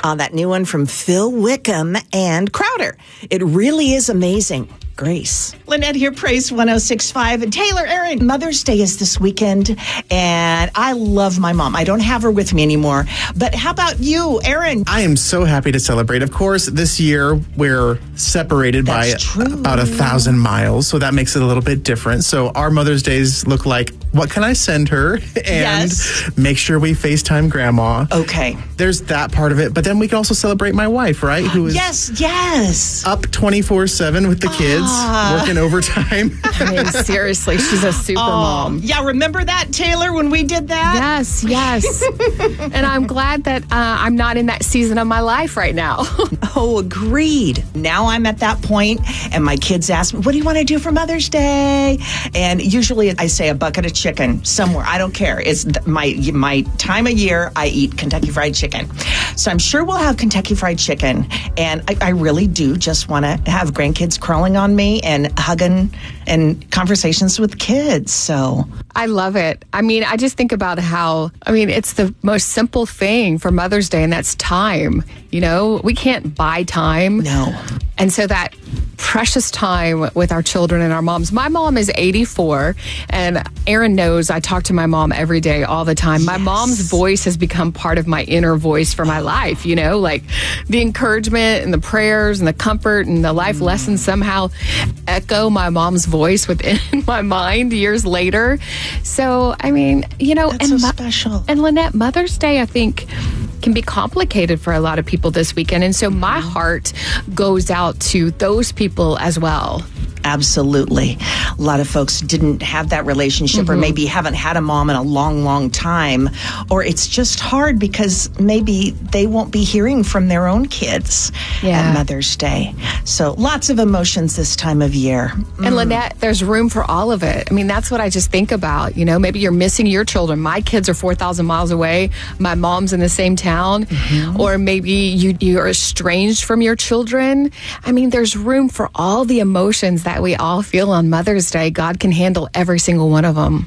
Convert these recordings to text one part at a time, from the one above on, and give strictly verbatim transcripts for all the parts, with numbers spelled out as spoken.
Uh, that new one from Phil Wickham and Crowder. It really is amazing. Grace. Lynette here, Praise one oh six point five. And Taylor, Aaron, Mother's Day is this weekend, and I love my mom. I don't have her with me anymore. But how about you, Aaron? I am so happy to celebrate. Of course, this year we're separated That's by true. about a thousand miles, so that makes it a little bit different. So our Mother's Days look like, what can I send her? And Yes. make sure we FaceTime Grandma. Okay. There's that part of it, but then we can also celebrate my wife, right? Who is Yes, yes. up twenty-four seven with the kids, Ah. working overtime. I mean, seriously, she's a super mom. Yeah, remember that, Taylor, when we did that? Yes, yes. And I'm glad that uh, I'm not in that season of my life right now. Oh, agreed. Now I'm at that point, and my kids ask me, what do you want to do for Mother's Day? And usually I say a bucket of chicken somewhere. I don't care. It's th- my my time of year, I eat Kentucky Fried Chicken. So I'm sure we'll have Kentucky Fried Chicken. And I, I really do just want to have grandkids crawling on me and hugging and conversations with kids. So I love it. I mean, I just think about how, I mean, it's the most simple thing for Mother's Day, and that's time. You know, we can't buy time. No. And so that precious time with our children and our moms. My mom is eighty-four, and Aaron knows I talk to my mom every day, all the time. My Yes. mom's voice has become part of my inner voice for my life, you know, like the encouragement and the prayers and the comfort and the life mm. lessons somehow echo my mom's voice within my mind years later. So, I mean, you know, That's and so Mo- special. And Lynette, Mother's Day, I think, can be complicated for a lot of people this weekend. And so my heart goes out to those people as well. Absolutely. A lot of folks didn't have that relationship mm-hmm. or maybe haven't had a mom in a long, long time. Or it's just hard because maybe they won't be hearing from their own kids yeah. at Mother's Day. So lots of emotions this time of year. Mm. And Lynette, there's room for all of it. I mean, that's what I just think about. You know, maybe you're missing your children. My kids are four thousand miles away. My mom's in the same town. Mm-hmm. Or maybe you, you're estranged from your children. I mean, there's room for all the emotions that that we all feel on Mother's Day. God can handle every single one of them.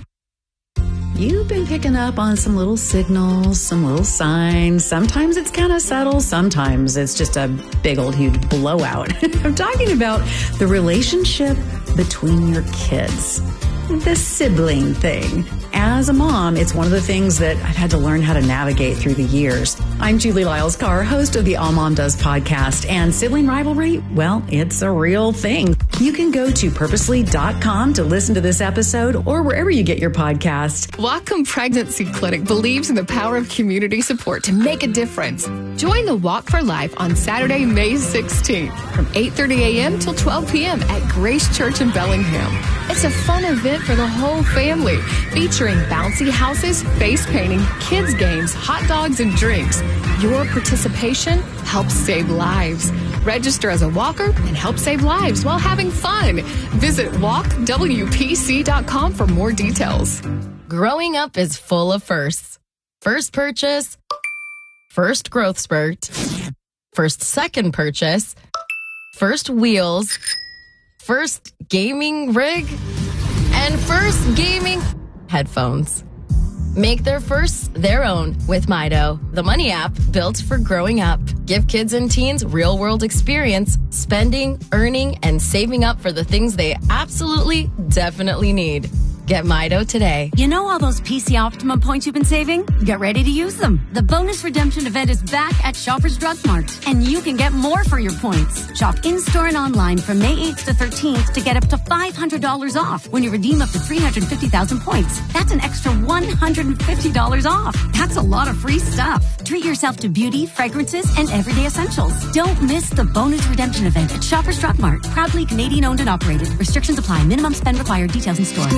You've been picking up on some little signals, some little signs. Sometimes it's kind of subtle. Sometimes it's just a big old huge blowout. I'm talking about the relationship between your kids. The sibling thing. As a mom, it's one of the things that I've had to learn how to navigate through the years. I'm Julie Lyles-Carr, host of the All Mom Does podcast, and sibling rivalry, well, it's a real thing. You can go to purposely dot com to listen to this episode or wherever you get your podcast. Whatcom Pregnancy Clinic believes in the power of community support to make a difference. Join the Walk for Life on Saturday, May sixteenth from eight thirty a.m. till twelve p.m. at Grace Church in Bellingham. It's a fun event for the whole family, featuring bouncy houses, face painting, kids games, hot dogs, and drinks. Your participation helps save lives. Register as a walker and help save lives while having fun. Visit walk w p c dot com for more details. Growing up is full of firsts. First purchase, first growth spurt, first second purchase, first wheels, first gaming rig, and first gaming headphones. Make their firsts their own with Mido, the money app built for growing up. Give kids and teens real-world experience, spending, earning, and saving up for the things they absolutely, definitely need. Get Mido today. You know all those P C Optimum points you've been saving? Get ready to use them. The bonus redemption event is back at Shoppers Drug Mart, and you can get more for your points. Shop in-store and online from May eighth to thirteenth to get up to five hundred dollars off when you redeem up to three hundred fifty thousand points. That's an extra one hundred fifty dollars off. That's a lot of free stuff. Treat yourself to beauty, fragrances, and everyday essentials. Don't miss the bonus redemption event at Shoppers Drug Mart. Proudly Canadian-owned and operated. Restrictions apply. Minimum spend required. Details in store.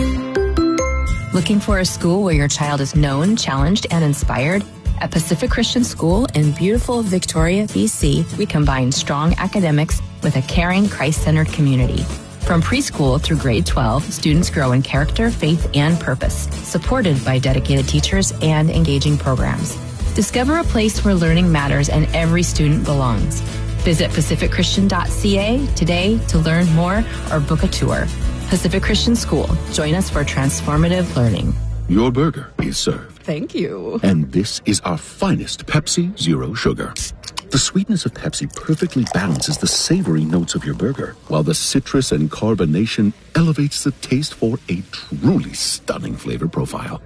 Looking for a school where your child is known, challenged, and inspired? At Pacific Christian School in beautiful Victoria, B C, we combine strong academics with a caring, Christ-centered community. From preschool through grade twelve, students grow in character, faith, and purpose, supported by dedicated teachers and engaging programs. Discover a place where learning matters and every student belongs. Visit pacific christian dot c a today to learn more or book a tour. Pacific Christian School. Join us for transformative learning. Your burger is served. Thank you. And this is our finest Pepsi Zero Sugar. The sweetness of Pepsi perfectly balances the savory notes of your burger, while the citrus and carbonation elevates the taste for a truly stunning flavor profile.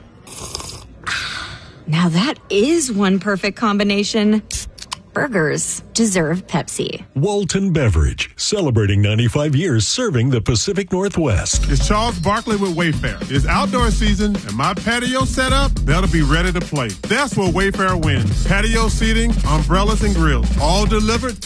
Now that is one perfect combination. Burgers deserve Pepsi. Walton Beverage, celebrating ninety-five years serving the Pacific Northwest. It's Charles Barkley with Wayfair. It's outdoor season, and my patio setup, that'll be ready to play. That's where Wayfair wins. Patio seating, umbrellas, and grills, all delivered